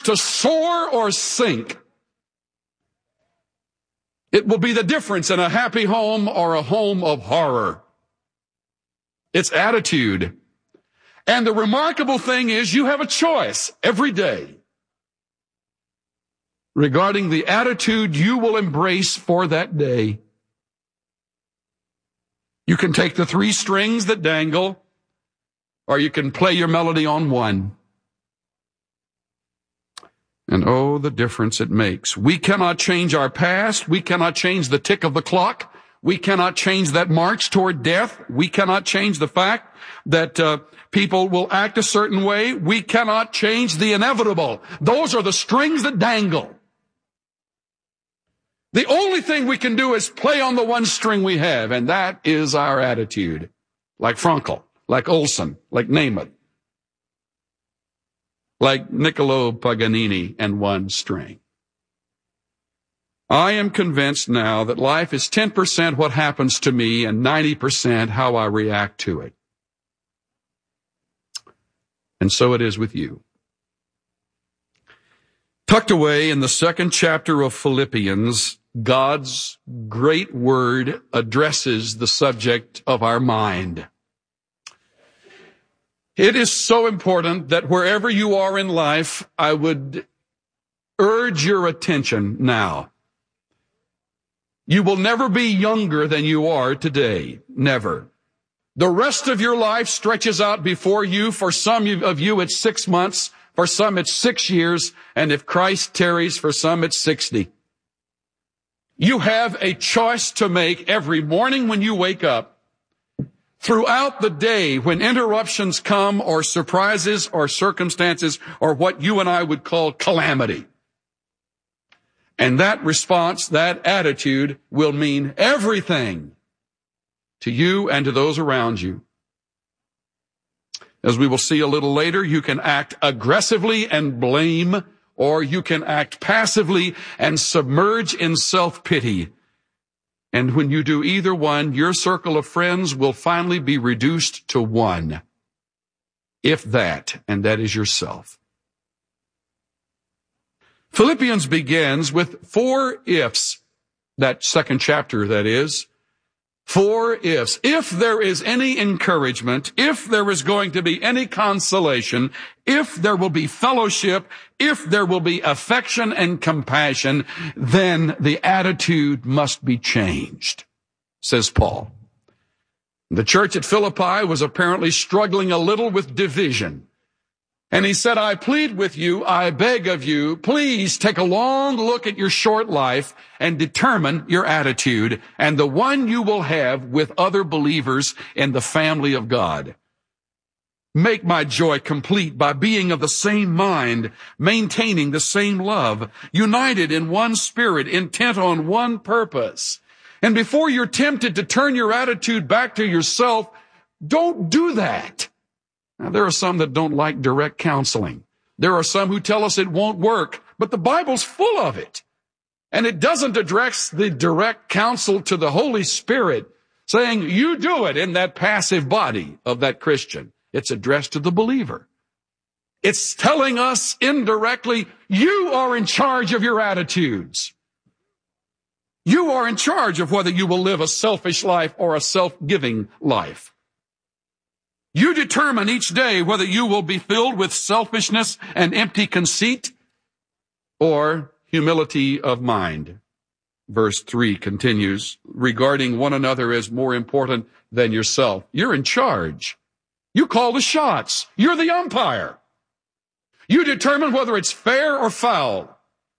to soar or sink. It will be the difference in a happy home or a home of horror. It's attitude. And the remarkable thing is you have a choice every day regarding the attitude you will embrace for that day. You can take the 3 strings that dangle, or you can play your melody on one. And oh, the difference it makes. We cannot change our past. We cannot change the tick of the clock. We cannot change that march toward death. We cannot change the fact that people will act a certain way. We cannot change the inevitable. Those are the strings that dangle. The only thing we can do is play on the one string we have, and that is our attitude. Like Frankel, like Olson, like Namath, like Niccolo Paganini and one string. I am convinced now that life is 10% what happens to me and 90% how I react to it. And so it is with you. Tucked away in the 2nd chapter of Philippians, God's great word addresses the subject of our mind. It is so important that wherever you are in life, I would urge your attention now. You will never be younger than you are today. Never. The rest of your life stretches out before you. For some of you, it's 6 months. For some, it's 6 years. And if Christ tarries, for some, it's 60. You have a choice to make every morning when you wake up, throughout the day when interruptions come, or surprises, or circumstances, or what you and I would call calamity. And that response, that attitude, will mean everything to you and to those around you. As we will see a little later, you can act aggressively and blame, or you can act passively and submerge in self-pity. And when you do either one, your circle of friends will finally be reduced to one, if that, and that is yourself. Philippians begins with 4 ifs, that 2nd chapter, that is. 4 ifs. If there is any encouragement, if there is going to be any consolation, if there will be fellowship, if there will be affection and compassion, then the attitude must be changed, says Paul. The church at Philippi was apparently struggling a little with division. And he said, I plead with you, I beg of you, please take a long look at your short life and determine your attitude and the one you will have with other believers in the family of God. Make my joy complete by being of the same mind, maintaining the same love, united in one spirit, intent on one purpose. And before you're tempted to turn your attitude back to yourself, don't do that. Now, there are some that don't like direct counseling. There are some who tell us it won't work, but the Bible's full of it. And it doesn't address the direct counsel to the Holy Spirit, saying, you do it in that passive body of that Christian. It's addressed to the believer. It's telling us indirectly, you are in charge of your attitudes. You are in charge of whether you will live a selfish life or a self-giving life. You determine each day whether you will be filled with selfishness and empty conceit or humility of mind. Verse 3 continues, regarding one another as more important than yourself. You're in charge. You call the shots. You're the umpire. You determine whether it's fair or foul.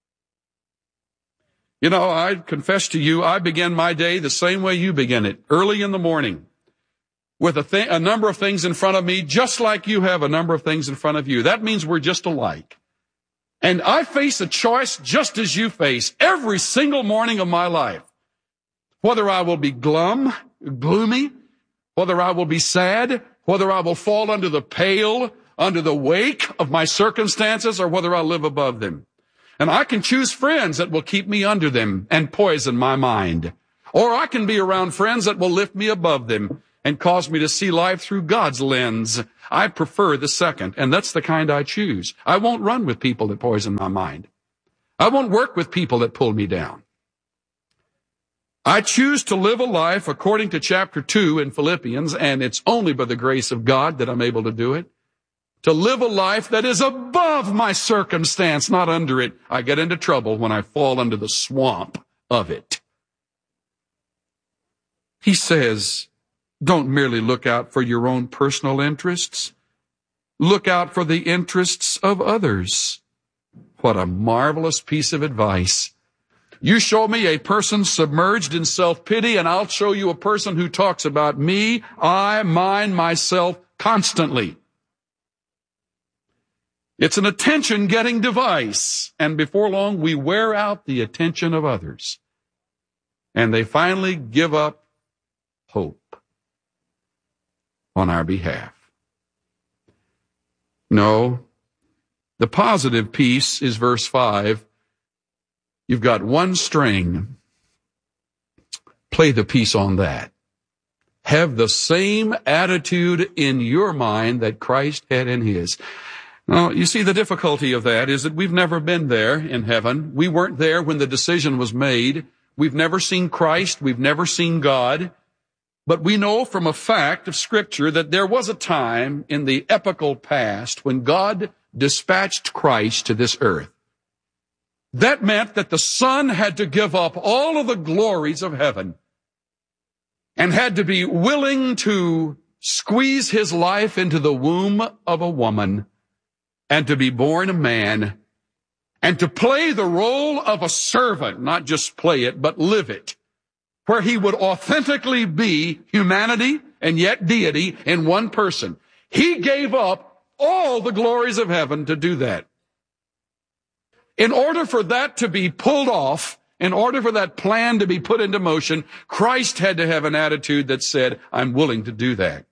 You know, I confess to you, I begin my day the same way you begin it, early in the morning, with a number of things in front of me, just like you have a number of things in front of you. That means we're just alike. And I face a choice just as you face every single morning of my life. Whether I will be gloomy, whether I will be sad, whether I will fall under the pale, under the wake of my circumstances, or whether I'll live above them. And I can choose friends that will keep me under them and poison my mind. Or I can be around friends that will lift me above them and cause me to see life through God's lens. I prefer the second, and that's the kind I choose. I won't run with people that poison my mind. I won't work with people that pull me down. I choose to live a life according to chapter 2 in Philippians, and it's only by the grace of God that I'm able to do it. To live a life that is above my circumstance, not under it. I get into trouble when I fall under the swamp of it. He says, don't merely look out for your own personal interests. Look out for the interests of others. What a marvelous piece of advice. You show me a person submerged in self-pity, and I'll show you a person who talks about me, I, mine, myself constantly. It's an attention-getting device, and before long we wear out the attention of others. And they finally give up hope on our behalf. No, the positive piece is verse 5. You've got one string. Play the piece on that. Have the same attitude in your mind that Christ had in his. Now, you see, the difficulty of that is that we've never been there in heaven. We weren't there when the decision was made. We've never seen Christ. We've never seen God. But we know from a fact of Scripture that there was a time in the epochal past when God dispatched Christ to this earth. That meant that the Son had to give up all of the glories of heaven and had to be willing to squeeze his life into the womb of a woman and to be born a man and to play the role of a servant, not just play it, but live it, where he would authentically be humanity and yet deity in one person. He gave up all the glories of heaven to do that. In order for that to be pulled off, in order for that plan to be put into motion, Christ had to have an attitude that said, I'm willing to do that.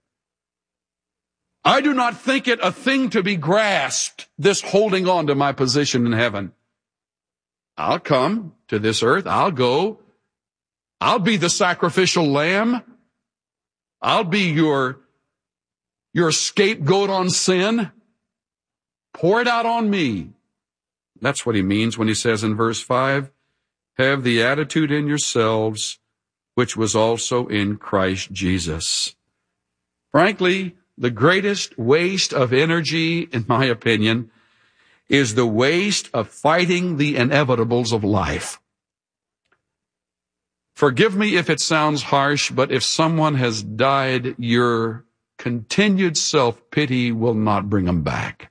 I do not think it a thing to be grasped, this holding on to my position in heaven. I'll come to this earth. I'll go. I'll be the sacrificial lamb. I'll be your scapegoat on sin. Pour it out on me. That's what he means when he says in verse 5, have the attitude in yourselves, which was also in Christ Jesus. Frankly, the greatest waste of energy, in my opinion, is the waste of fighting the inevitables of life. Forgive me if it sounds harsh, but if someone has died, your continued self-pity will not bring them back.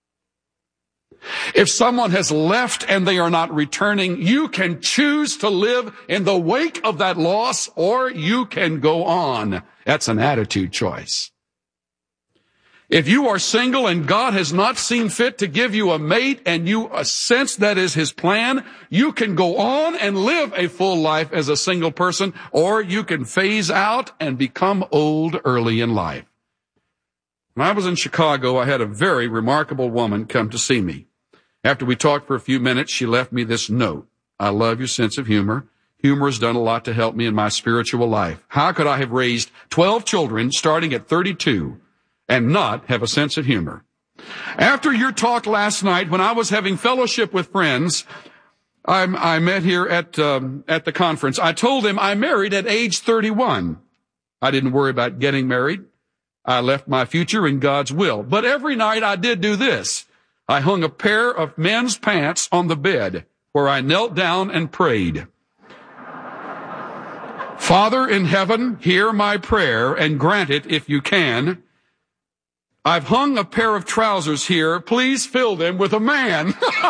If someone has left and they are not returning, you can choose to live in the wake of that loss, or you can go on. That's an attitude choice. If you are single and God has not seen fit to give you a mate and you sense that is his plan, you can go on and live a full life as a single person, or you can phase out and become old early in life. When I was in Chicago, I had a very remarkable woman come to see me. After we talked for a few minutes, she left me this note. I love your sense of humor. Humor has done a lot to help me in my spiritual life. How could I have raised 12 children starting at 32 and not have a sense of humor? After your talk last night, when I was having fellowship with friends, I met here at the conference. I told them I married at age 31. I didn't worry about getting married. I left my future in God's will. But every night I did do this. I hung a pair of men's pants on the bed where I knelt down and prayed. Father in heaven, hear my prayer and grant it if you can. I've hung a pair of trousers here. Please fill them with a man.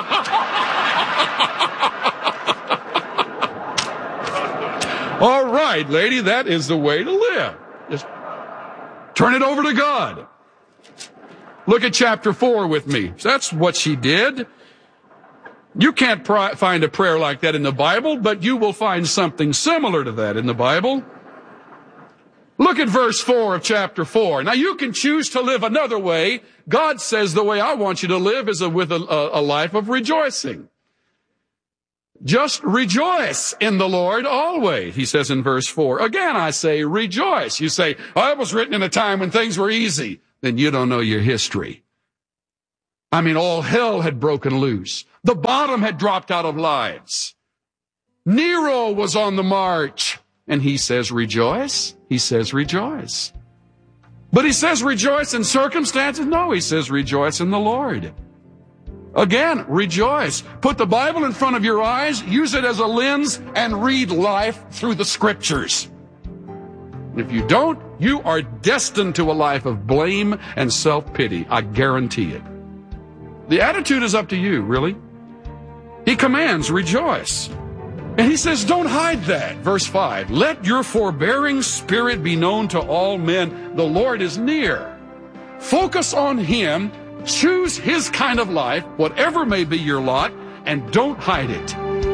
All right, lady, that is the way to live. Just turn it over to God. Look at chapter 4 with me. That's what she did. You can't find a prayer like that in the Bible, but you will find something similar to that in the Bible. Look at verse 4 of chapter 4. Now you can choose to live another way. God says the way I want you to live is with a life of rejoicing. Just rejoice in the Lord always, he says in verse 4. Again, I say rejoice. You say, oh, it was written in a time when things were easy. Then you don't know your history. I mean, all hell had broken loose. The bottom had dropped out of lives. Nero was on the march. And he says rejoice. He says rejoice. But he says rejoice in circumstances? No, he says rejoice in the Lord. Again, rejoice. Put the Bible in front of your eyes, use it as a lens, and read life through the Scriptures. If you don't, you are destined to a life of blame and self-pity. I guarantee it. The attitude is up to you, really. He commands, rejoice. And he says, don't hide that. Verse 5, let your forbearing spirit be known to all men. The Lord is near. Focus on him. Choose his kind of life, whatever may be your lot, and don't hide it.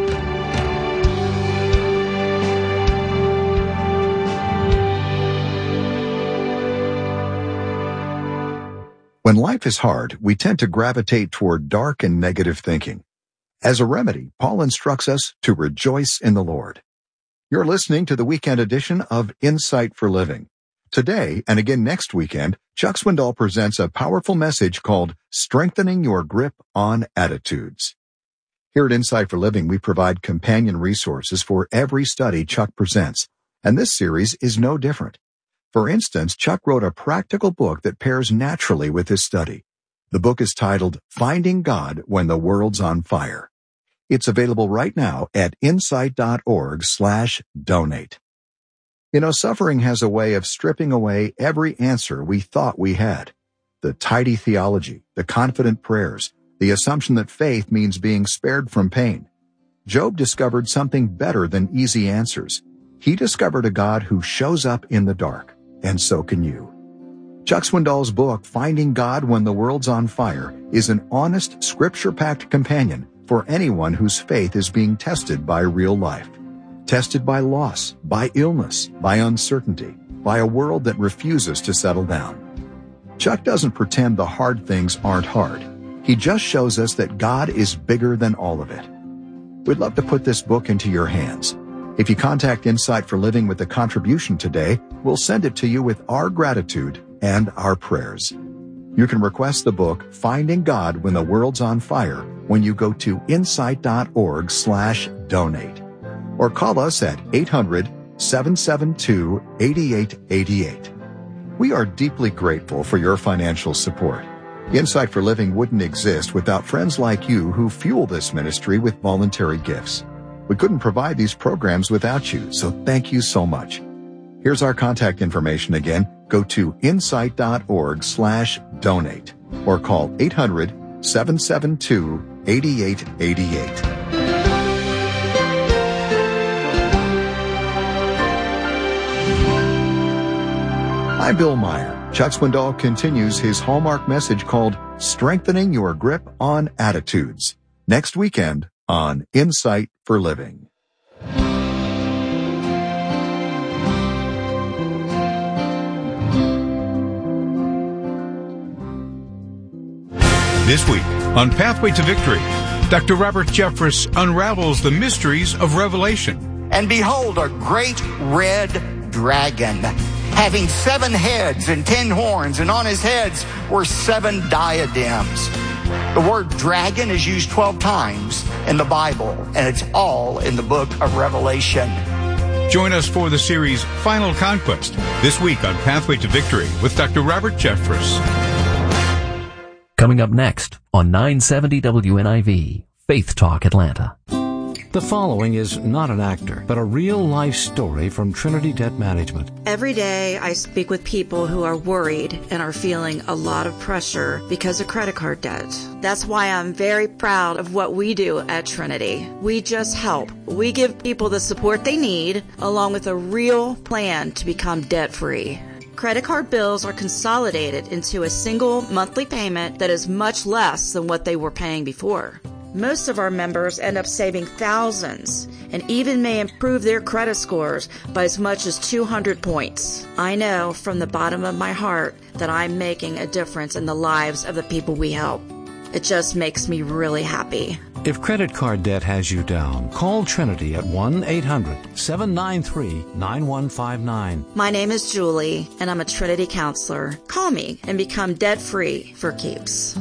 When life is hard, we tend to gravitate toward dark and negative thinking. As a remedy, Paul instructs us to rejoice in the Lord. You're listening to the weekend edition of Insight for Living. Today, and again next weekend, Chuck Swindoll presents a powerful message called Strengthening Your Grip on Attitudes. Here at Insight for Living, we provide companion resources for every study Chuck presents, and this series is no different. For instance, Chuck wrote a practical book that pairs naturally with his study. The book is titled Finding God When the World's on Fire. It's available right now at insight.org/donate. You know, suffering has a way of stripping away every answer we thought we had. The tidy theology, the confident prayers, the assumption that faith means being spared from pain. Job discovered something better than easy answers. He discovered a God who shows up in the dark, and so can you. Chuck Swindoll's book, Finding God When the World's on Fire, is an honest, scripture-packed companion for anyone whose faith is being tested by real life. Tested by loss, by illness, by uncertainty, by a world that refuses to settle down. Chuck doesn't pretend the hard things aren't hard. He just shows us that God is bigger than all of it. We'd love to put this book into your hands. If you contact Insight for Living with a contribution today, we'll send it to you with our gratitude and our prayers. You can request the book, Finding God When the World's on Fire, when you go to insight.org/donate. Or call us at 800-772-8888. We are deeply grateful for your financial support. Insight for Living wouldn't exist without friends like you who fuel this ministry with voluntary gifts. We couldn't provide these programs without you, so thank you so much. Here's our contact information again. Go to insight.org/donate or call 800-772-8888. I'm Bill Meyer. Chuck Swindoll continues his hallmark message called Strengthening Your Grip on Attitudes. Next weekend on Insight for Living. This week on Pathway to Victory, Dr. Robert Jeffress unravels the mysteries of Revelation. And behold, a great red dragon, having 7 heads and 10 horns, and on his heads were 7 diadems. The word dragon is used 12 times in the Bible, and it's all in the book of Revelation. Join us for the series Final Conquest this week on Pathway to Victory with Dr. Robert Jeffress. Coming up next on 970 WNIV, Faith Talk Atlanta. The following is not an actor, but a real-life story from Trinity Debt Management. Every day I speak with people who are worried and are feeling a lot of pressure because of credit card debt. That's why I'm very proud of what we do at Trinity. We just help. We give people the support they need, along with a real plan to become debt-free. Credit card bills are consolidated into a single monthly payment that is much less than what they were paying before. Most of our members end up saving thousands and even may improve their credit scores by as much as 200 points. I know from the bottom of my heart that I'm making a difference in the lives of the people we help. It just makes me really happy. If credit card debt has you down, call Trinity at 1-800-793-9159. My name is Julie, and I'm a Trinity counselor. Call me and become debt-free for keeps.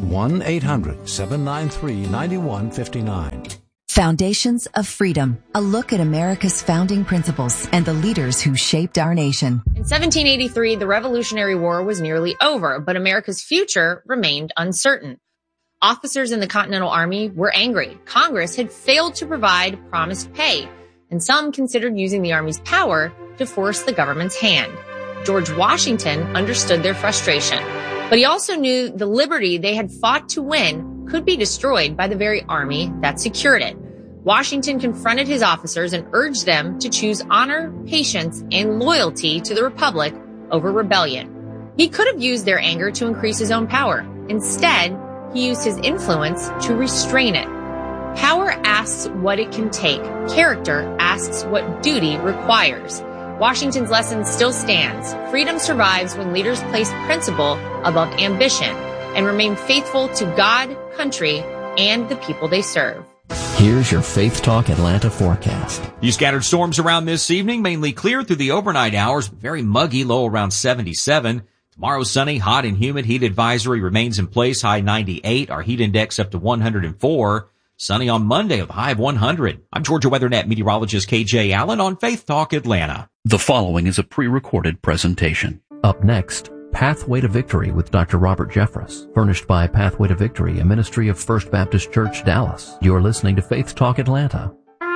1-800-793-9159. Foundations of Freedom, a look at America's founding principles and the leaders who shaped our nation. In 1783, the Revolutionary War was nearly over, but America's future remained uncertain. Officers in the Continental Army were angry. Congress had failed to provide promised pay, and some considered using the Army's power to force the government's hand. George Washington understood their frustration, but he also knew the liberty they had fought to win could be destroyed by the very army that secured it. Washington confronted his officers and urged them to choose honor, patience, and loyalty to the Republic over rebellion. He could have used their anger to increase his own power. Instead, he used his influence to restrain it. Power asks what it can take. Character asks what duty requires. Washington's lesson still stands. Freedom survives when leaders place principle above ambition and remain faithful to God, country, and the people they serve. Here's your Faith Talk Atlanta forecast. Few scattered storms around this evening, mainly clear through the overnight hours, very muggy, low around 77. Tomorrow sunny, hot and humid. Heat advisory remains in place, high 98. Our heat index up to 104. Sunny on Monday with a high of 100. I'm Georgia WeatherNet meteorologist KJ Allen on Faith Talk Atlanta. The following is a pre-recorded presentation. Up next, Pathway to Victory with Dr. Robert Jeffress, furnished by Pathway to Victory, a ministry of First Baptist Church, Dallas. You're listening to Faith Talk Atlanta.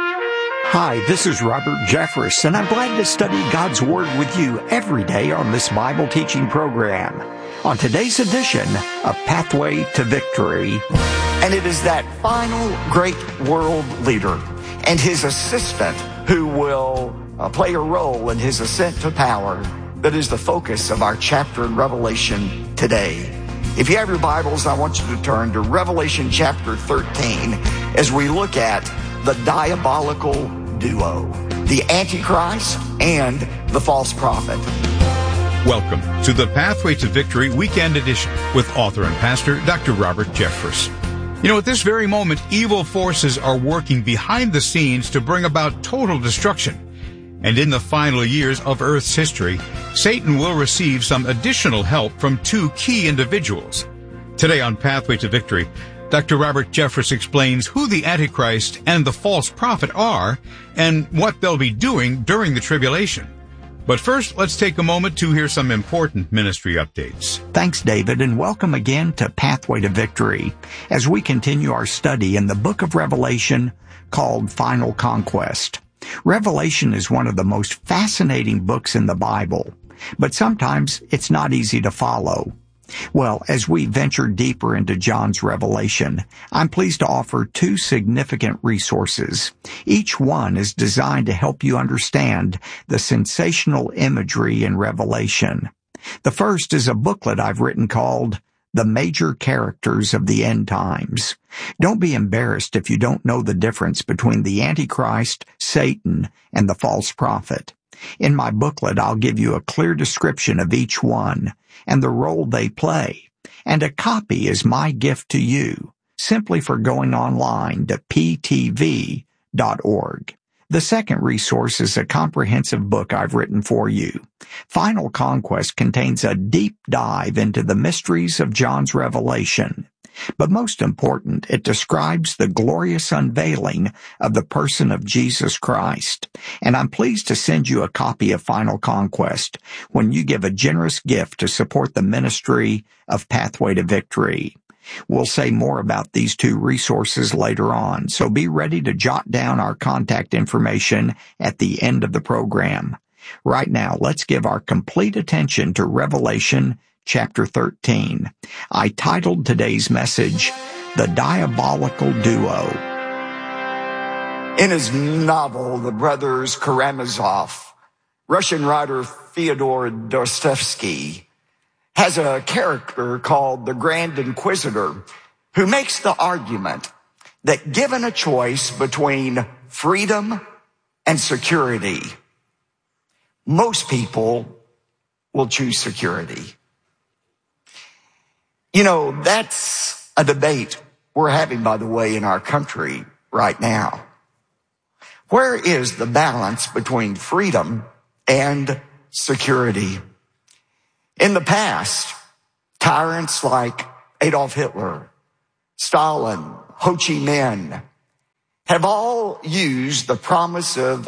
Hi, this is Robert Jeffress, and I'm glad to study God's Word with you every day on this Bible teaching program. On today's edition of Pathway to Victory, and it is that final great world leader and his assistant who will play a role in his ascent to power that is the focus of our chapter in Revelation today. If you have your Bibles, I want you to turn to Revelation chapter 13 as we look at the diabolical duo, the Antichrist and the false prophet. Welcome to the Pathway to Victory Weekend Edition with author and pastor Dr. Robert Jeffress. You know, at this very moment, evil forces are working behind the scenes to bring about total destruction. And in the final years of Earth's history, Satan will receive some additional help from two key individuals. Today on Pathway to Victory, Dr. Robert Jeffress explains who the Antichrist and the false prophet are and what they'll be doing during the tribulation. But first, let's take a moment to hear some important ministry updates. Thanks, David, and welcome again to Pathway to Victory as we continue our study in the book of Revelation called Final Conquest. Revelation is one of the most fascinating books in the Bible, but sometimes it's not easy to follow. Well, as we venture deeper into John's revelation, I'm pleased to offer two significant resources. Each one is designed to help you understand the sensational imagery in Revelation. The first is a booklet I've written called The Major Characters of the End Times. Don't be embarrassed if you don't know the difference between the Antichrist, Satan, and the false prophet. In my booklet, I'll give you a clear description of each one and the role they play, and a copy is my gift to you, simply for going online to ptv.org. The second resource is a comprehensive book I've written for you. Final Conquest contains a deep dive into the mysteries of John's revelation. But most important, it describes the glorious unveiling of the person of Jesus Christ. And I'm pleased to send you a copy of Final Conquest when you give a generous gift to support the ministry of Pathway to Victory. We'll say more about these two resources later on, so be ready to jot down our contact information at the end of the program. Right now, let's give our complete attention to Revelation chapter 13. I titled today's message, The Diabolical Duo. In his novel, The Brothers Karamazov, Russian writer Fyodor Dostoevsky has a character called the Grand Inquisitor who makes the argument that given a choice between freedom and security, most people will choose security. You know, that's a debate we're having, by the way, in our country right now. Where is the balance between freedom and security? In the past, tyrants like Adolf Hitler, Stalin, Ho Chi Minh have all used the promise of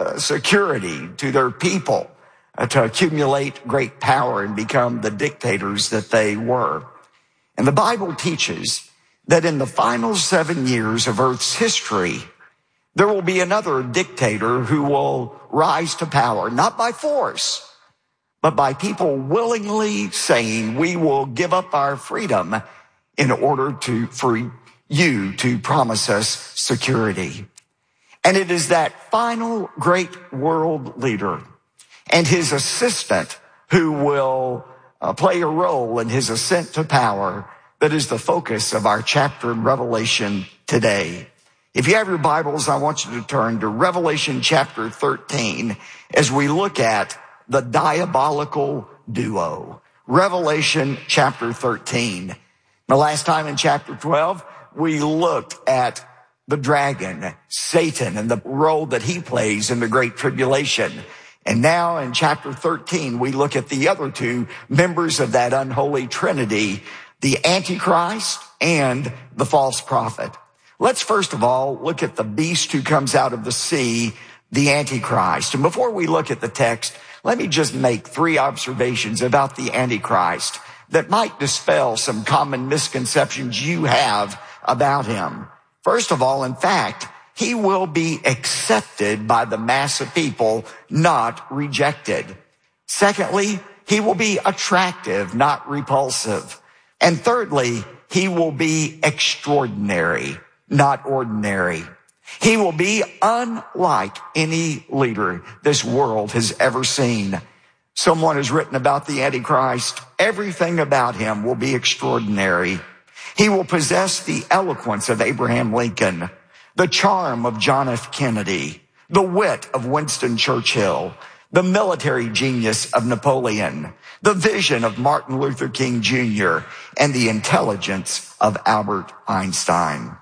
security to their people to accumulate great power and become the dictators that they were. And the Bible teaches that in the final 7 years of Earth's history, there will be another dictator who will rise to power, not by force, but by people willingly saying, we will give up our freedom in order for you to promise us security. And it is that final great world leader and his assistant who will play a role in his ascent to power that is the focus of our chapter in Revelation today. If you have your Bibles, I want you to turn to Revelation chapter 13 as we look at the diabolical duo. Revelation chapter 13. The last time in chapter 12, we looked at the dragon, Satan, and the role that he plays in the Great Tribulation. And now in chapter 13, we look at the other two members of that unholy trinity, the Antichrist and the false prophet. Let's first of all look at the beast who comes out of the sea, the Antichrist. And before we look at the text, let me just make 3 observations about the Antichrist that might dispel some common misconceptions you have about him. First of all, in fact, he will be accepted by the mass of people, not rejected. Secondly, he will be attractive, not repulsive. And thirdly, he will be extraordinary, not ordinary. He will be unlike any leader this world has ever seen. Someone has written about the Antichrist, everything about him will be extraordinary. He will possess the eloquence of Abraham Lincoln, the charm of John F. Kennedy, the wit of Winston Churchill, the military genius of Napoleon, the vision of Martin Luther King Jr., and the intelligence of Albert Einstein.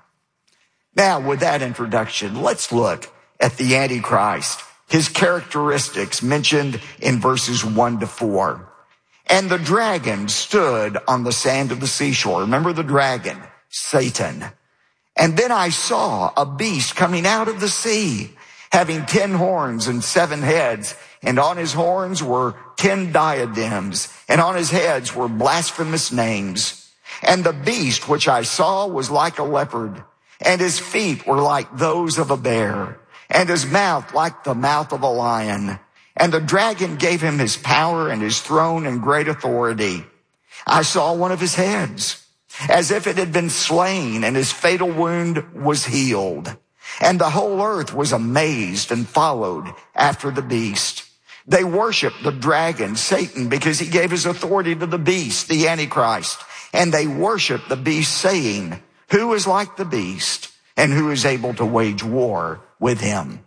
Now, with that introduction, let's look at the Antichrist, his characteristics mentioned in verses 1 to 4. And the dragon stood on the sand of the seashore. Remember the dragon, Satan. And then I saw a beast coming out of the sea, having 10 horns and 7 heads, and on his horns were 10 diadems, and on his heads were blasphemous names. And the beast which I saw was like a leopard, and his feet were like those of a bear, and his mouth like the mouth of a lion. And the dragon gave him his power and his throne and great authority. I saw one of his heads, as if it had been slain, and his fatal wound was healed. And the whole earth was amazed and followed after the beast. They worshiped the dragon, Satan, because he gave his authority to the beast, the Antichrist. And they worshiped the beast, saying, who is like the beast, and who is able to wage war with him?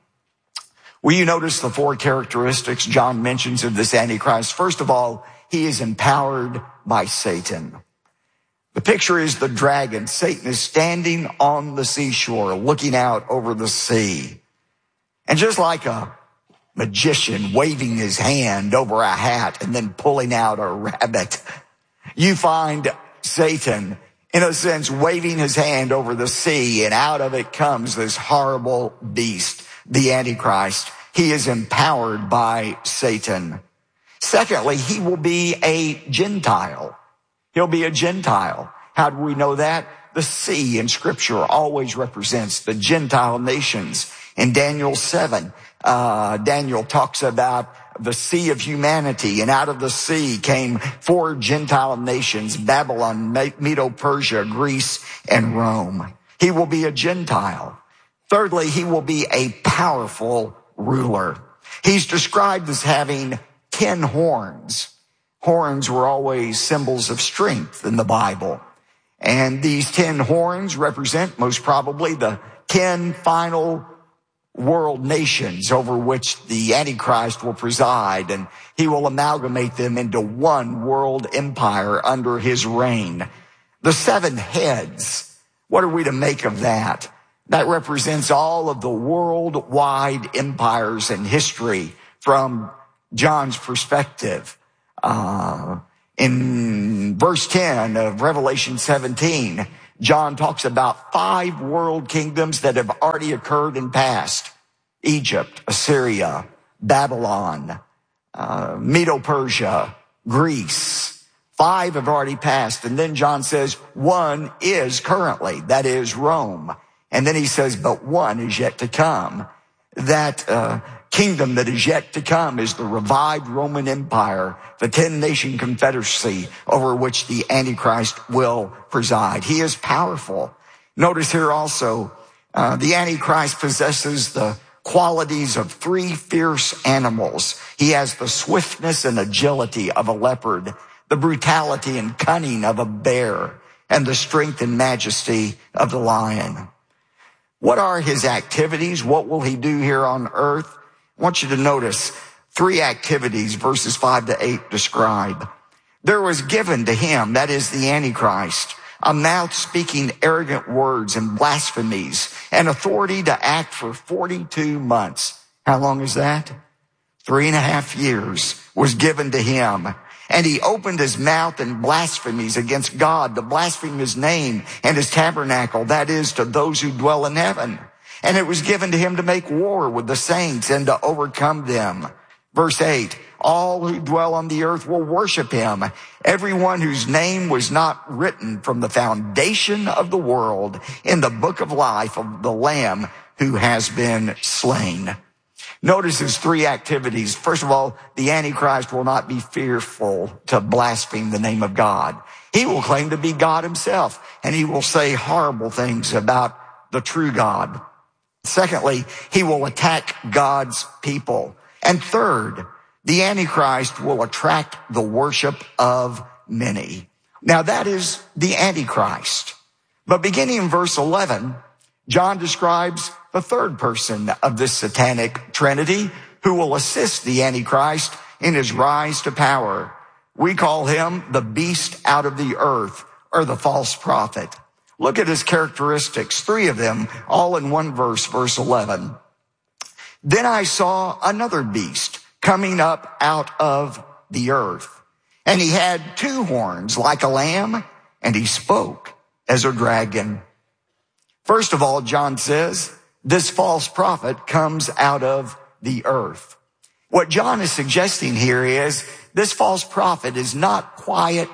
Will you notice the 4 characteristics John mentions of this Antichrist? First of all, he is empowered by Satan. The picture is the dragon. Satan is standing on the seashore, looking out over the sea. And just like a magician waving his hand over a hat and then pulling out a rabbit, you find Satan, in a sense, waving his hand over the sea, and out of it comes this horrible beast, the Antichrist. He is empowered by Satan. Secondly, he will be a Gentile. He'll be a Gentile. How do we know that? The sea in Scripture always represents the Gentile nations. In Daniel 7, Daniel talks about the sea of humanity, and out of the sea came 4 Gentile nations, Babylon, Medo-Persia, Greece, and Rome. He will be a Gentile. Thirdly, he will be a powerful ruler. He's described as having 10 horns. Horns were always symbols of strength in the Bible. And these 10 horns represent most probably the 10 final world nations over which the Antichrist will preside, and he will amalgamate them into one world empire under his reign. The 7 heads What are we to make of that? That represents all of the worldwide empires in history from John's perspective. In verse 10 of Revelation 17, John talks about 5 world kingdoms that have already occurred and passed. Egypt, Assyria, Babylon, Medo-Persia, Greece. 5 have already passed. And then John says 1 is currently, that is Rome. And then he says, but 1 is yet to come. That kingdom that is yet to come is the revived Roman Empire, the 10-nation confederacy over which the Antichrist will preside. He is powerful. Notice here also, the Antichrist possesses the qualities of 3 fierce animals. He has the swiftness and agility of a leopard, the brutality and cunning of a bear, and the strength and majesty of the lion. What are his activities? What will he do here on earth? I want you to notice 3 activities verses 5 to 8 describe. There was given to him, that is the Antichrist, a mouth speaking arrogant words and blasphemies, and authority to act for 42 months. How long is that? 3.5 years was given to him. And he opened his mouth in blasphemies against God, to blaspheme his name and his tabernacle, that is, to those who dwell in heaven. And it was given to him to make war with the saints and to overcome them. Verse 8, all who dwell on the earth will worship him, everyone whose name was not written from the foundation of the world in the book of life of the Lamb who has been slain. Notice his 3 activities. First of all, the Antichrist will not be fearful to blaspheme the name of God. He will claim to be God himself, and he will say horrible things about the true God. Secondly, he will attack God's people. And third, the Antichrist will attract the worship of many. Now that is the Antichrist. But beginning in verse 11, John describes the third person of this satanic trinity who will assist the Antichrist in his rise to power. We call him the beast out of the earth, or the false prophet. Look at his characteristics, 3 of them, all in one verse, verse 11. Then I saw another beast coming up out of the earth, and he had 2 horns like a lamb, and he spoke as a dragon. First of all, John says, this false prophet comes out of the earth. What John is suggesting here is this false prophet is not quite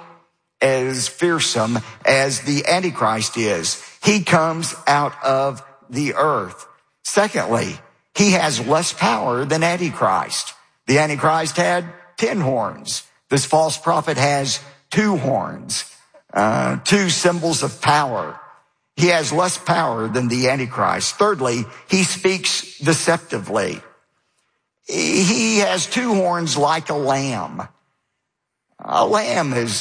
as fearsome as the Antichrist is. He comes out of the earth. Secondly, he has less power than Antichrist. The Antichrist had 10 horns. This false prophet has 2 horns, 2 symbols of power. He has less power than the Antichrist. Thirdly, he speaks deceptively. He has 2 horns like a lamb. A lamb is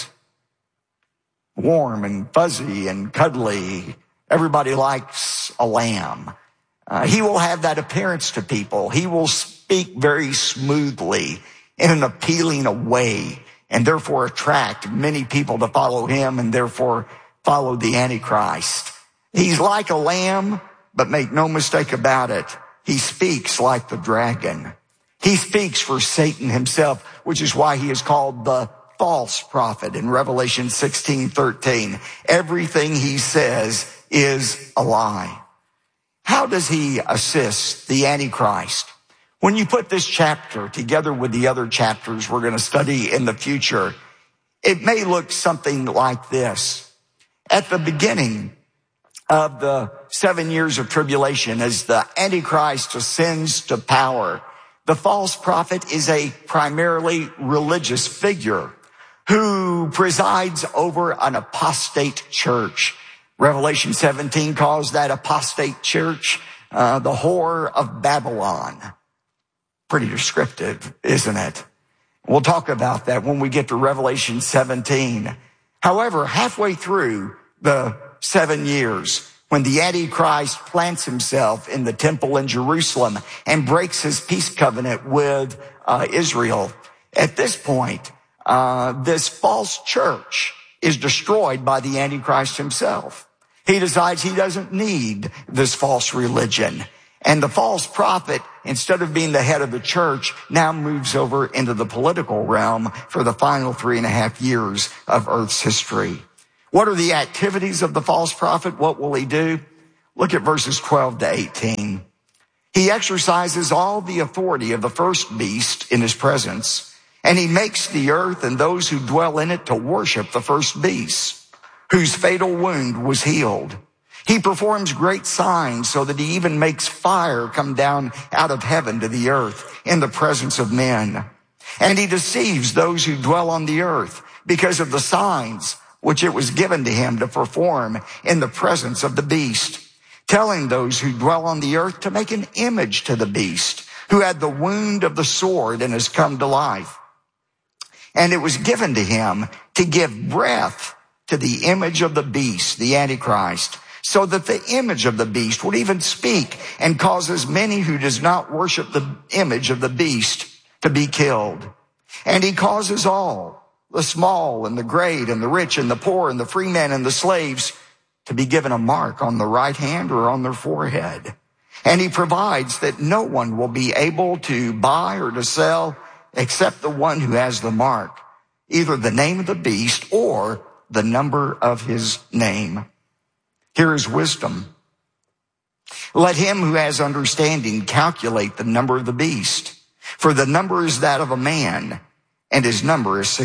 warm and fuzzy and cuddly. Everybody likes a lamb. He will have that appearance to people. He will speak very smoothly in an appealing way, and therefore attract many people to follow him and therefore follow the Antichrist. He's like a lamb, but make no mistake about it, he speaks like the dragon. He speaks for Satan himself, which is why he is called the false prophet in Revelation 16:13. Everything he says is a lie. How does he assist the Antichrist? When you put this chapter together with the other chapters we're going to study in the future, it may look something like this. At the beginning of the 7 years of tribulation, as the Antichrist ascends to power, the false prophet is a primarily religious figure who presides over an apostate church. Revelation 17 calls that apostate church the whore of Babylon. Pretty descriptive, isn't it? We'll talk about that when we get to Revelation 17. However, halfway through the 7 years, when the Antichrist plants himself in the temple in Jerusalem and breaks his peace covenant with Israel, at this point, this false church is destroyed by the Antichrist himself. He decides he doesn't need this false religion. And the false prophet, instead of being the head of the church, now moves over into the political realm for the final 3.5 years of Earth's history. What are the activities of the false prophet? What will he do? Look at verses 12 to 18. He exercises all the authority of the first beast in his presence, and he makes the earth and those who dwell in it to worship the first beast, whose fatal wound was healed. He performs great signs so that he even makes fire come down out of heaven to the earth in the presence of men. And he deceives those who dwell on the earth because of the signs which it was given to him to perform in the presence of the beast, telling those who dwell on the earth to make an image to the beast, who had the wound of the sword and has come to life. And it was given to him to give breath to the image of the beast, the Antichrist, so that the image of the beast would even speak and causes many who does not worship the image of the beast to be killed. And he causes all, the small and the great and the rich and the poor and the free men and the slaves, to be given a mark on the right hand or on their forehead. And he provides that no one will be able to buy or to sell except the one who has the mark, either the name of the beast or the number of his name. Here is wisdom. Let him who has understanding calculate the number of the beast, for the number is that of a man, and his number is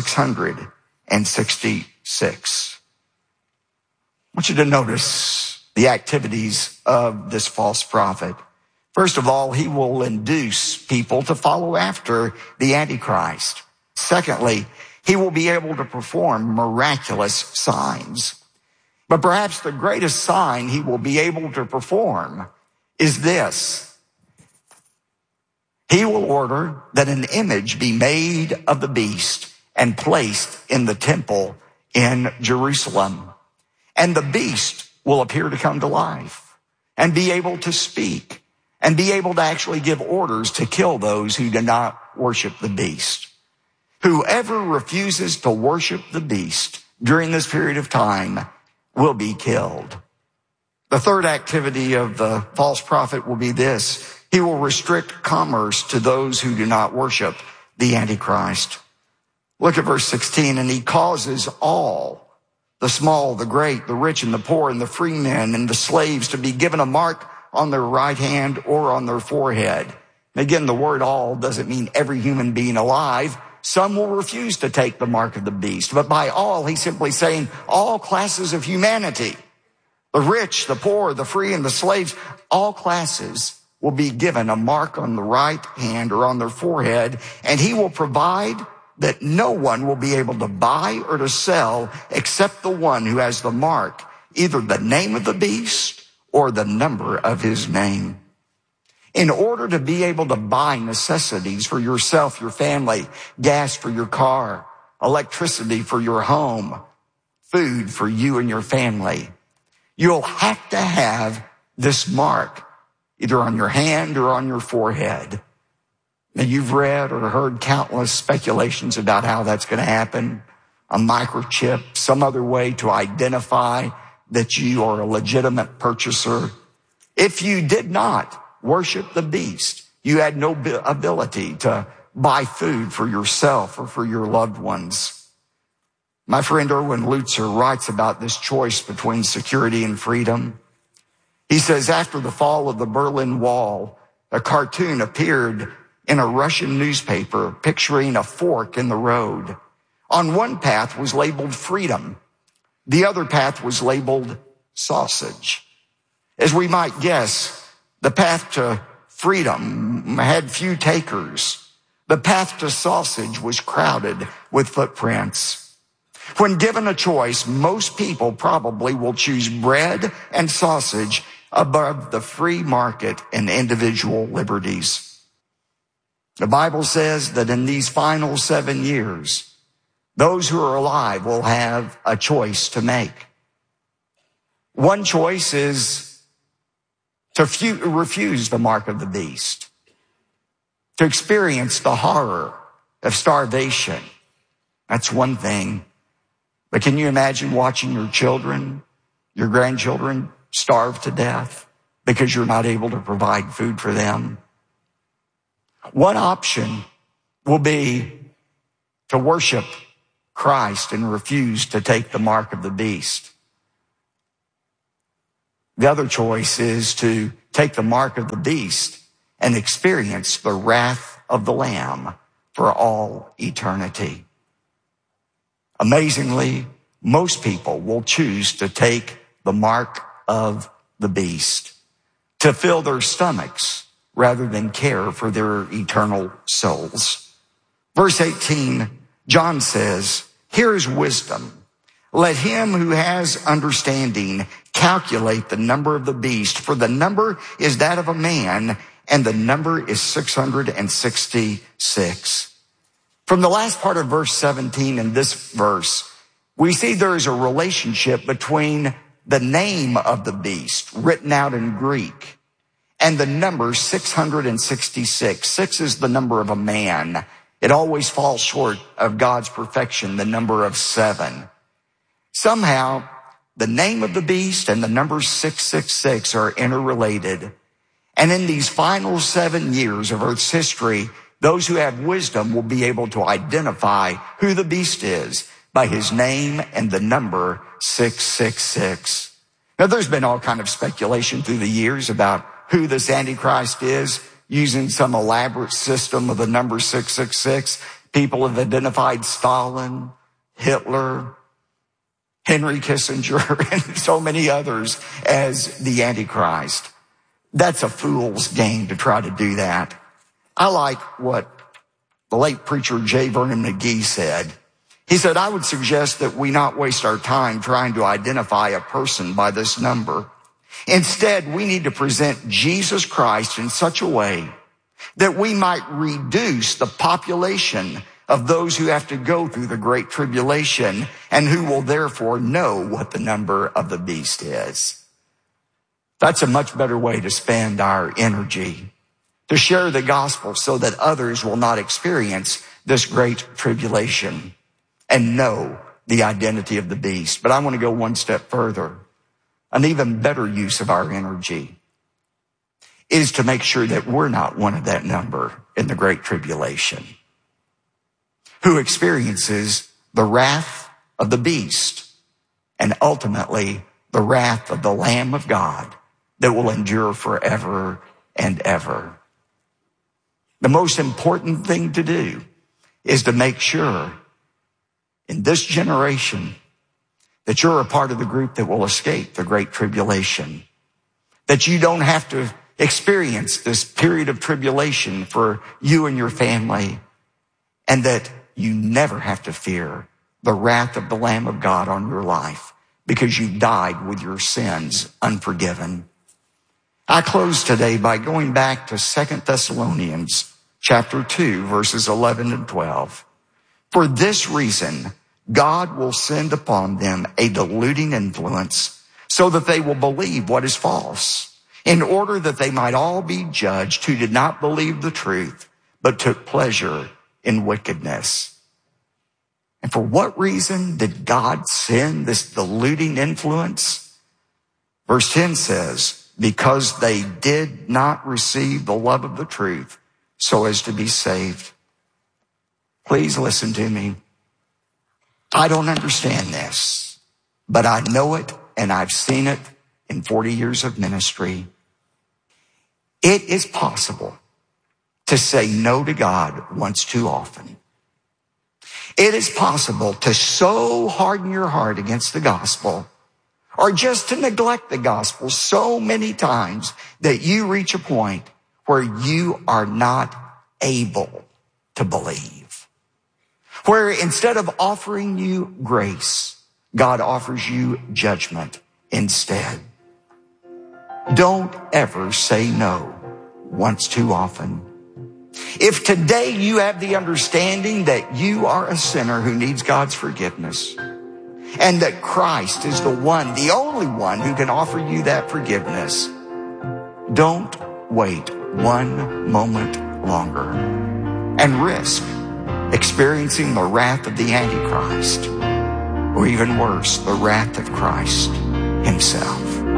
666. I want you to notice the activities of this false prophet. First of all, he will induce people to follow after the Antichrist. Secondly, he will be able to perform miraculous signs. But perhaps the greatest sign he will be able to perform is this. He will order that an image be made of the beast and placed in the temple in Jerusalem. And the beast will appear to come to life and be able to speak and be able to actually give orders to kill those who do not worship the beast. Whoever refuses to worship the beast during this period of time will be killed. The third activity of the false prophet will be this. He will restrict commerce to those who do not worship the Antichrist. Look at verse 16. And he causes all, the small, the great, the rich and the poor and the free men and the slaves, to be given a mark on their right hand or on their forehead. Again, the word all doesn't mean every human being alive. Some will refuse to take the mark of the beast. But by all, he's simply saying all classes of humanity, the rich, the poor, the free, and the slaves, all classes will be given a mark on the right hand or on their forehead, and he will provide that no one will be able to buy or to sell except the one who has the mark, either the name of the beast or the number of his name. In order to be able to buy necessities for yourself, your family, gas for your car, electricity for your home, food for you and your family, you'll have to have this mark either on your hand or on your forehead. Now, you've read or heard countless speculations about how that's going to happen. A microchip, some other way to identify that you are a legitimate purchaser. If you did not worship the beast, you had no ability to buy food for yourself or for your loved ones. My friend Erwin Lutzer writes about this choice between security and freedom. He says, after the fall of the Berlin Wall, a cartoon appeared in a Russian newspaper picturing a fork in the road. On one path was labeled freedom. The other path was labeled sausage. As we might guess, the path to freedom had few takers. The path to sausage was crowded with footprints. When given a choice, most people probably will choose bread and sausage above the free market and individual liberties. The Bible says that in these final 7 years, those who are alive will have a choice to make. One choice is to refuse the mark of the beast, to experience the horror of starvation. That's one thing. But can you imagine watching your children your grandchildren starve to death because you're not able to provide food for them? One option will be to worship Christ and refuse to take the mark of the beast. The other choice is to take the mark of the beast and experience the wrath of the Lamb for all eternity. Amazingly, most people will choose to take the mark of the beast to fill their stomachs rather than care for their eternal souls. Verse 18, John says, "Here is wisdom. Let him who has understanding calculate the number of the beast, for the number is that of a man, and the number is 666. From the last part of verse 17 in this verse, we see there is a relationship between the name of the beast, written out in Greek, and the number 666. 6 is the number of a man. It always falls short of God's perfection, the number of 7. Somehow, the name of the beast and the number 666 are interrelated. And in these final 7 years of Earth's history, those who have wisdom will be able to identify who the beast is by his name and the number 666. Now, there's been all kind of speculation through the years about who this Antichrist is, using some elaborate system of the number 666. People have identified Stalin, Hitler, Henry Kissinger, and so many others as the Antichrist. That's a fool's game to try to do that. I like what the late preacher J. Vernon McGee said. He said, "I would suggest that we not waste our time trying to identify a person by this number. Instead, we need to present Jesus Christ in such a way that we might reduce the population of those who have to go through the Great Tribulation and who will therefore know what the number of the beast is." That's a much better way to spend our energy, to share the gospel so that others will not experience this great tribulation and know the identity of the beast. But I want to go one step further. An even better use of our energy is to make sure that we're not one of that number in the great tribulation who experiences the wrath of the beast and ultimately the wrath of the Lamb of God that will endure forever and ever. The most important thing to do is to make sure in this generation that you're a part of the group that will escape the great tribulation, that you don't have to experience this period of tribulation for you and your family, and that you never have to fear the wrath of the Lamb of God on your life because you died with your sins unforgiven. I close today by going back to 2 Thessalonians chapter 2, verses 11 and 12. "For this reason, God will send upon them a deluding influence so that they will believe what is false, in order that they might all be judged who did not believe the truth, but took pleasure in wickedness." And for what reason did God send this deluding influence? Verse 10 says, "Because they did not receive the love of the truth so as to be saved." Please listen to me. I don't understand this, but I know it and I've seen it in 40 years of ministry. It is possible to say no to God once too often. It is possible to so harden your heart against the gospel, or just to neglect the gospel so many times that you reach a point where you are not able to believe. Where instead of offering you grace, God offers you judgment instead. Don't ever say no once too often. If today you have the understanding that you are a sinner who needs God's forgiveness, and that Christ is the one, the only one who can offer you that forgiveness, don't wait one moment longer and risk experiencing the wrath of the Antichrist, or even worse, the wrath of Christ. himself.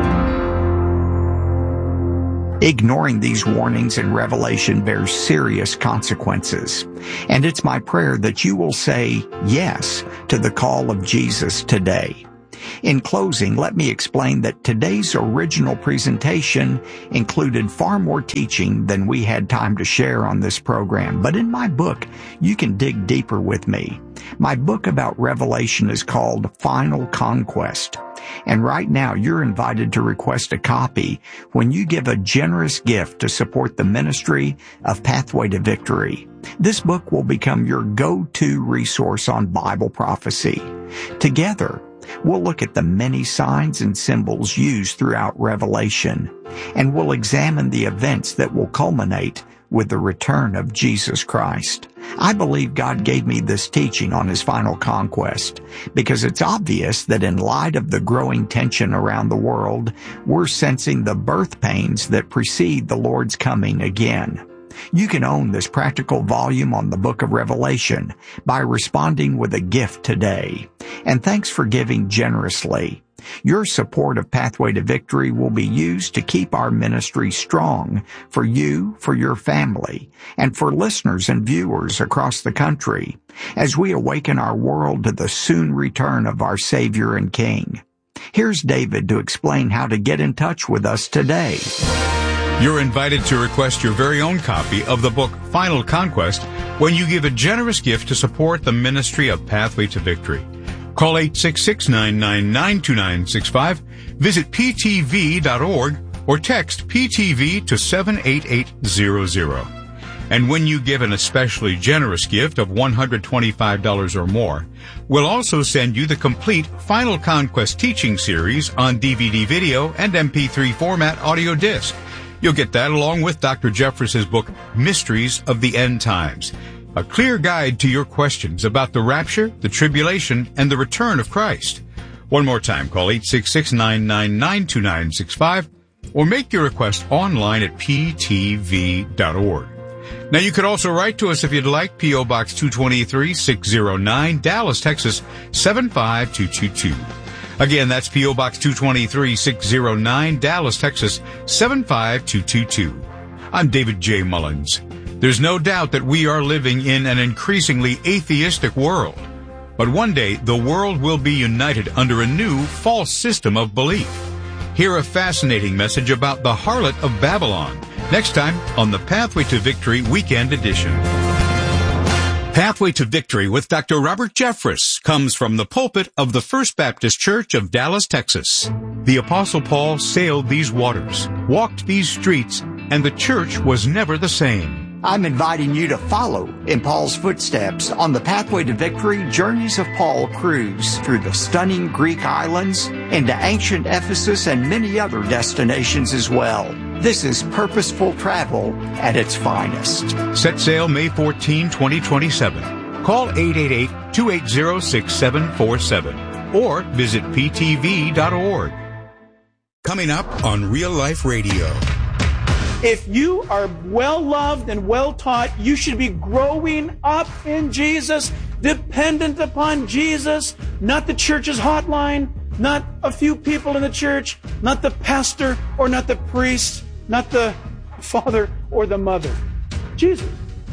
Ignoring these warnings in Revelation bears serious consequences, and it's my prayer that you will say yes to the call of Jesus today. In closing, let me explain that today's original presentation included far more teaching than we had time to share on this program. But in my book, you can dig deeper with me. My book about Revelation is called Final Conquest. And right now, you're invited to request a copy when you give a generous gift to support the ministry of Pathway to Victory. This book will become your go-to resource on Bible prophecy. Together, we'll look at the many signs and symbols used throughout Revelation, and we'll examine the events that will culminate with the return of Jesus Christ. I believe God gave me this teaching on His final conquest because it's obvious that in light of the growing tension around the world, we're sensing the birth pains that precede the Lord's coming again. You can own this practical volume on the book of Revelation by responding with a gift today. And thanks for giving generously. Your support of Pathway to Victory will be used to keep our ministry strong for you, for your family, and for listeners and viewers across the country as we awaken our world to the soon return of our Savior and King. Here's David to explain how to get in touch with us today. You're invited to request your very own copy of the book Final Conquest when you give a generous gift to support the ministry of Pathway to Victory. Call 866-999-2965, visit ptv.org, or text PTV to 78800. And when you give an especially generous gift of $125 or more, we'll also send you the complete Final Conquest teaching series on DVD video and MP3 format audio disc. You'll get that along with Dr. Jeffress's book, Mysteries of the End Times, a clear guide to your questions about the rapture, the tribulation, and the return of Christ. One more time, call 866-999-2965 or make your request online at ptv.org. Now, you could also write to us if you'd like, P.O. Box 223-609, Dallas, Texas, 75222. Again, that's P.O. Box 223-609, Dallas, Texas, 75222. I'm David J. Mullins. There's no doubt that we are living in an increasingly atheistic world. But one day, the world will be united under a new false system of belief. Hear a fascinating message about the harlot of Babylon next time on the Pathway to Victory Weekend Edition. Pathway to Victory with Dr. Robert Jeffress comes from the pulpit of the First Baptist Church of Dallas, Texas. The Apostle Paul sailed these waters, walked these streets, and the church was never the same. I'm inviting you to follow in Paul's footsteps on the Pathway to Victory Journeys of Paul cruise through the stunning Greek islands, into ancient Ephesus, and many other destinations as well. This is purposeful travel at its finest. Set sail May 14, 2027. Call 888-280-6747 or visit ptv.org. Coming up on Real Life Radio. If you are well loved and well taught, you should be growing up in Jesus, dependent upon Jesus, not the church's hotline, not a few people in the church, not the pastor or not the priest, not the father or the mother. Jesus.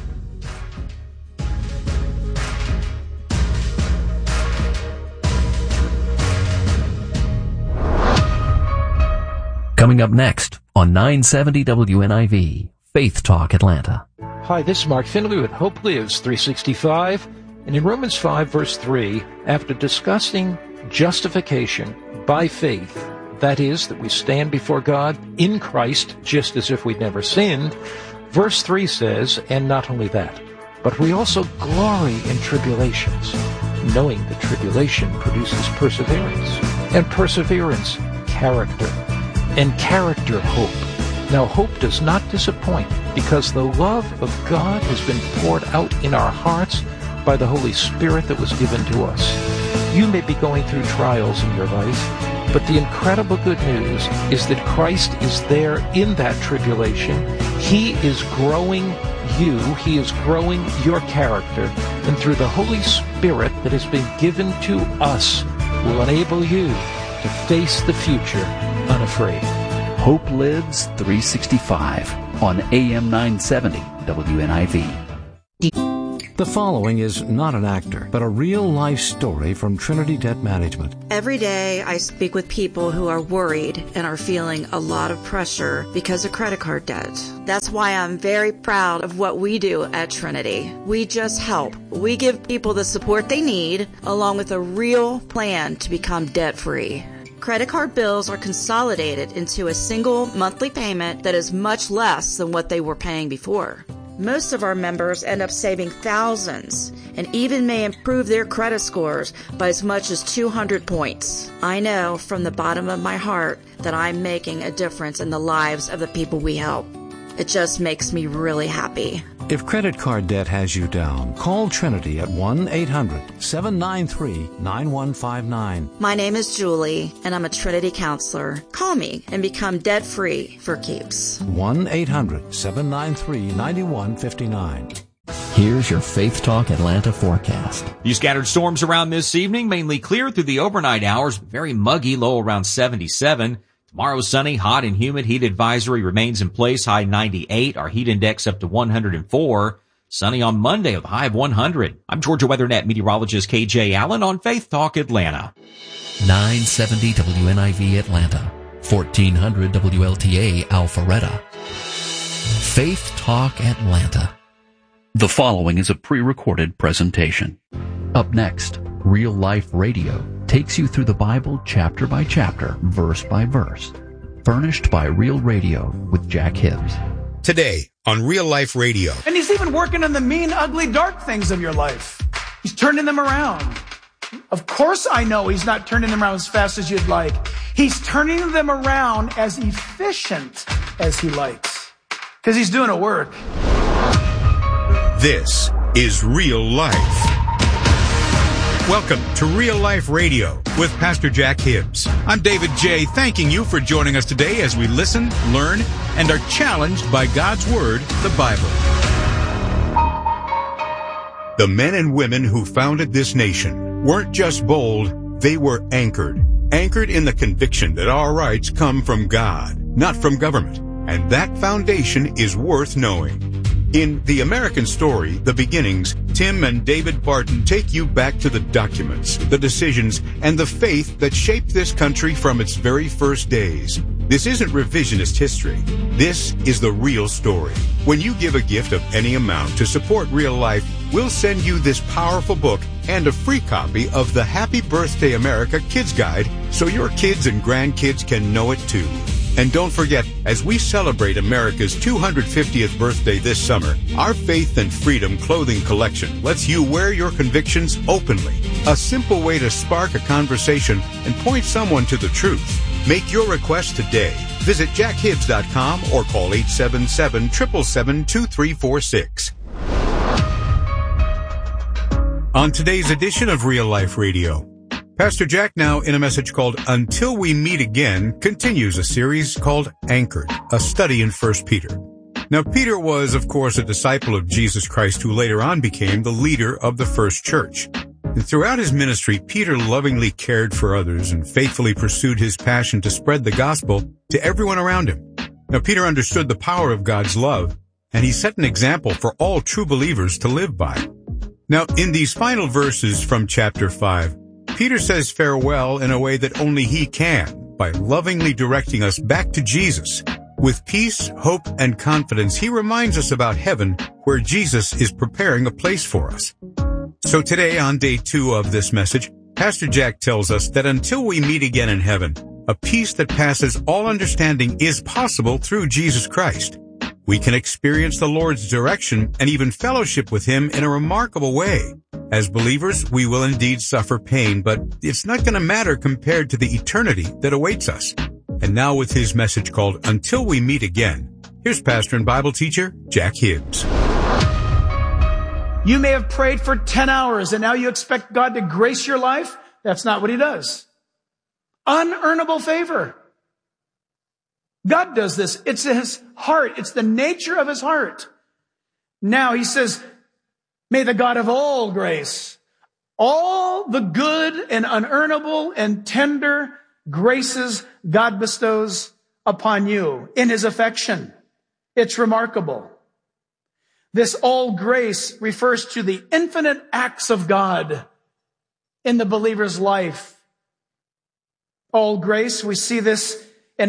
Coming up next on 970 WNIV, Faith Talk Atlanta. Hi, this is Mark Finley with Hope Lives 365. And in Romans 5, verse 3, after discussing justification by faith, that is, that we stand before God in Christ just as if we'd never sinned, verse 3 says, and not only that, but we also glory in tribulations, knowing that tribulation produces perseverance, and perseverance, character, and character, hope. Now, hope does not disappoint because the love of God has been poured out in our hearts by the Holy Spirit that was given to us. You may be going through trials in your life, but the incredible good news is that Christ is there in that tribulation. He is growing you. He is growing your character. And through the Holy Spirit that has been given to us will enable you to face the future unafraid. Hope Lives 365 on AM 970 WNIV. The following is not an actor, but a real-life story from Trinity Debt Management. Every day I speak with people who are worried and are feeling a lot of pressure because of credit card debt. That's why I'm very proud of what we do at Trinity. We just help. We give people the support they need, along with a real plan to become debt-free. Credit card bills are consolidated into a single monthly payment that is much less than what they were paying before. Most of our members end up saving thousands and even may improve their credit scores by as much as 200 points. I know from the bottom of my heart that I'm making a difference in the lives of the people we help. It just makes me really happy. If credit card debt has you down, call Trinity at 1-800-793-9159. My name is Julie, and I'm a Trinity counselor. Call me and become debt-free for keeps. 1-800-793-9159. Here's your Faith Talk Atlanta forecast. Few scattered storms around this evening, mainly clear through the overnight hours. Very muggy, low around 77. Tomorrow sunny, hot and humid. Heat advisory remains in place, high 98. Our heat index up to 104. Sunny on Monday with a high of 100. I'm Georgia WeatherNet meteorologist KJ Allen on Faith Talk Atlanta. 970 WNIV Atlanta, 1400 WLTA Alpharetta. Faith Talk Atlanta. The following is a pre-recorded presentation. Up next, Real Life Radio takes you through the Bible chapter by chapter, verse by verse. Furnished by Real Radio with Jack Hibbs. Today on Real Life Radio. And he's even working on the mean, ugly, dark things of your life. He's turning them around. Of course I know he's not turning them around as fast as you'd like. He's turning them around as efficient as he likes. Because he's doing a work. This is Real Life. Welcome to Real Life Radio with Pastor Jack Hibbs. I'm David J., thanking you for joining us today as we listen, learn, and are challenged by God's Word, the Bible. The men and women who founded this nation weren't just bold, they were anchored. Anchored in the conviction that our rights come from God, not from government. And that foundation is worth knowing. In The American Story, The Beginnings, Tim and David Barton take you back to the documents, the decisions, and the faith that shaped this country from its very first days. This isn't revisionist history. This is the real story. When you give a gift of any amount to support Real Life, we'll send you this powerful book and a free copy of the Happy Birthday America Kids Guide so your kids and grandkids can know it too. And don't forget, as we celebrate America's 250th birthday this summer, our Faith and Freedom clothing collection lets you wear your convictions openly. A simple way to spark a conversation and point someone to the truth. Make your request today. Visit jackhibbs.com or call 877-777-2346. On today's edition of Real Life Radio, Pastor Jack, now in a message called Until We Meet Again, continues a series called Anchored, a study in 1 Peter. Now, Peter was, of course, a disciple of Jesus Christ who later on became the leader of the first church. And throughout his ministry, Peter lovingly cared for others and faithfully pursued his passion to spread the gospel to everyone around him. Now, Peter understood the power of God's love, and he set an example for all true believers to live by. Now, in these final verses from chapter 5, Peter says farewell in a way that only he can, by lovingly directing us back to Jesus. With peace, hope, and confidence, he reminds us about heaven, where Jesus is preparing a place for us. So today, on day 2 of this message, Pastor Jack tells us that until we meet again in heaven, a peace that passes all understanding is possible through Jesus Christ. We can experience the Lord's direction and even fellowship with Him in a remarkable way. As believers, we will indeed suffer pain, but it's not going to matter compared to the eternity that awaits us. And now with his message called Until We Meet Again, here's pastor and Bible teacher Jack Hibbs. You may have prayed for 10 hours and now you expect God to grace your life. That's not what He does. Unearnable favor. God does this. It's His heart. It's the nature of His heart. Now He says, may the God of all grace, all the good and unearnable and tender graces God bestows upon you in his affection. It's remarkable. This all grace refers to the infinite acts of God in the believer's life. All grace, we see this in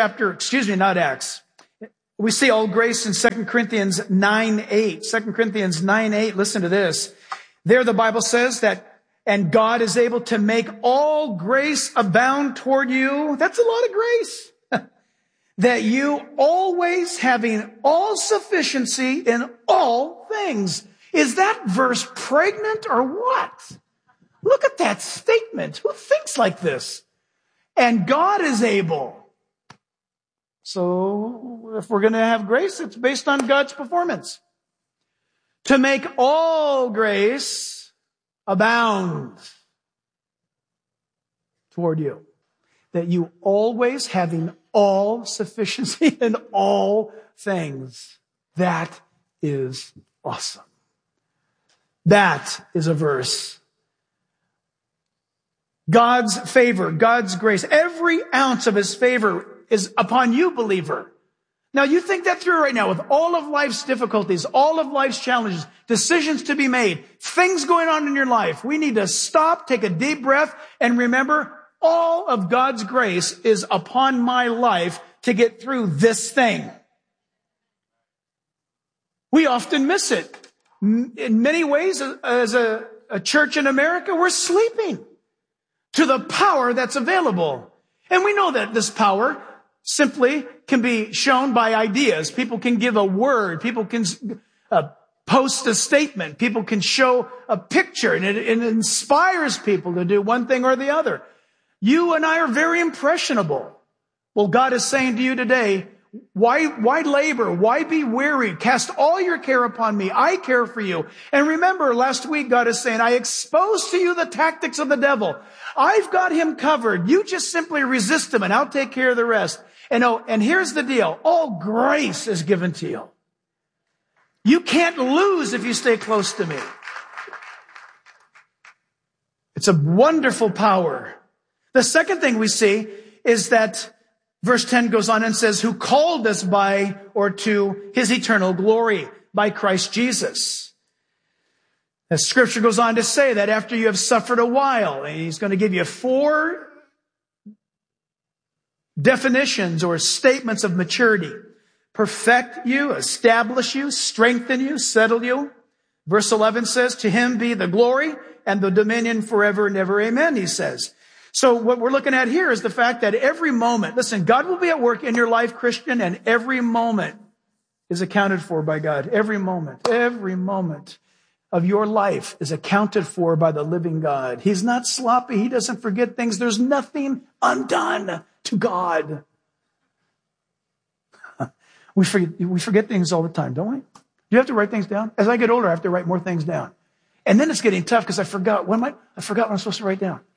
we see all grace in 2 Corinthians 9:8. 2 Corinthians 9:8, listen to this. There the Bible says that, and God is able to make all grace abound toward you. That's a lot of grace. That you always having all sufficiency in all things. Is that verse pregnant or what? Look at that statement. Who thinks like this? And God is able. So if we're going to have grace, it's based on God's performance. To make all grace abound toward you. That you always having all sufficiency in all things. That is awesome. That is a verse. God's favor, God's grace, every ounce of his favor is upon you, believer. Now you think that through right now with all of life's difficulties, all of life's challenges, decisions to be made, things going on in your life. We need to stop, take a deep breath, and remember all of God's grace is upon my life to get through this thing. We often miss it. In many ways, as a church in America, we're sleeping to the power that's available. And we know that this power simply can be shown by ideas. People can give a word. People can post a statement. People can show a picture, and it inspires people to do one thing or the other. You and I are very impressionable. Well, God is saying to you today, why labor? Why be weary? Cast all your care upon me. I care for you. And remember, last week, God is saying, I expose to you the tactics of the devil. I've got him covered. You just simply resist him and I'll take care of the rest. And here's the deal. All grace is given to you. You can't lose if you stay close to me. It's a wonderful power. The second thing we see is that verse 10 goes on and says, who called us by or to his eternal glory by Christ Jesus. The scripture goes on to say that after you have suffered a while, and he's going to give you 4 definitions or statements of maturity. Perfect you, establish you, strengthen you, settle you. Verse 11 says, to him be the glory and the dominion forever and ever. Amen, he says. So what we're looking at here is the fact that every moment, listen, God will be at work in your life, Christian, and every moment is accounted for by God. Every moment of your life is accounted for by the living God. He's not sloppy. He doesn't forget things. There's nothing undone to God. We forget things all the time, don't we? Do you have to write things down? As I get older, I have to write more things down. And then it's getting tough because I forgot what I'm supposed to write down.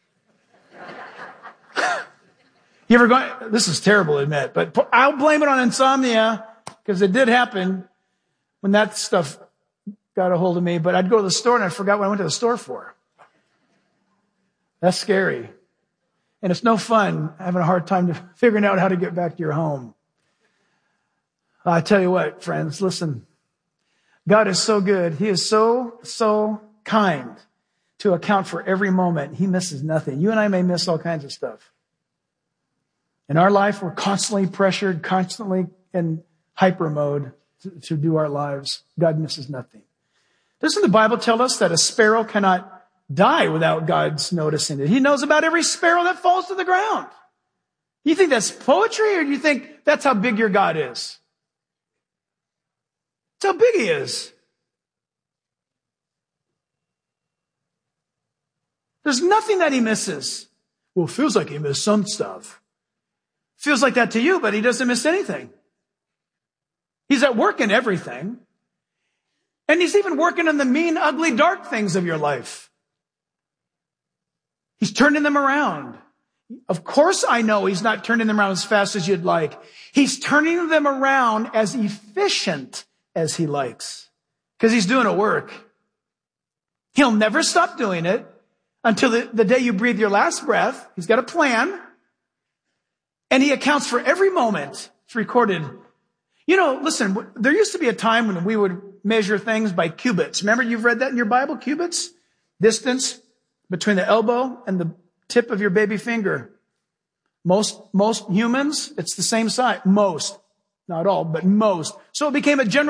You ever go, this is terrible to admit, but I'll blame it on insomnia because it did happen when that stuff got a hold of me. But I'd go to the store and I forgot what I went to the store for. That's scary. And it's no fun having a hard time figuring out how to get back to your home. I tell you what, friends, listen. God is so good. He is so kind to account for every moment. He misses nothing. You and I may miss all kinds of stuff. In our life, we're constantly pressured, constantly in hyper mode to do our lives. God misses nothing. Doesn't the Bible tell us that a sparrow cannot die without God's noticing it? He knows about every sparrow that falls to the ground. You think that's poetry, or do you think that's how big your God is? That's how big he is. There's nothing that he misses. Well, it feels like he missed some stuff. Feels like that to you, but he doesn't miss anything. He's at work in everything. And he's even working in the mean, ugly, dark things of your life. He's turning them around. Of course I know he's not turning them around as fast as you'd like. He's turning them around as efficient as he likes. Because he's doing a work. He'll never stop doing it until the day you breathe your last breath. He's got a plan. And he accounts for every moment. It's recorded. You know, listen, there used to be a time when we would measure things by cubits. Remember, you've read that in your Bible, cubits? Distance between the elbow and the tip of your baby finger. Most humans, it's the same size. Most. Not all, but most. So it became a general